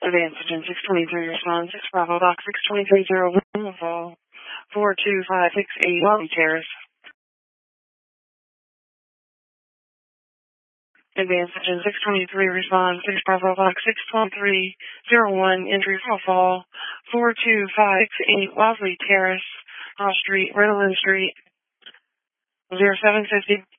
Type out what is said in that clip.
Advance Engine 623, respond 6 Bravo Box 6230, fall 42568 Wally Terrace. Advance Engine 623, respond 6 Bravo Box 62301, entry fall 42568 Wally Terrace, Hall Street, Riddleland Street, 0750.